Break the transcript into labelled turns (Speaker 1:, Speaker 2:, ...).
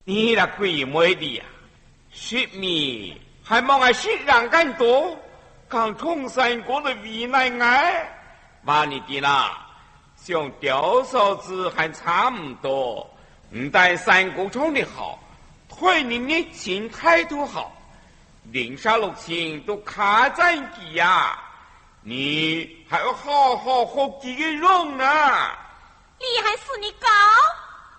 Speaker 1: 你那鬼妹的呀，雪米还望爱雪人更多，刚冲山过的วี奶爱，把你的啦，像雕手指还差不多，唔但山谷冲的好，对你的情态度好，零下6情都卡在你呀，你还要好好学几个用啊！
Speaker 2: 厉害是你高。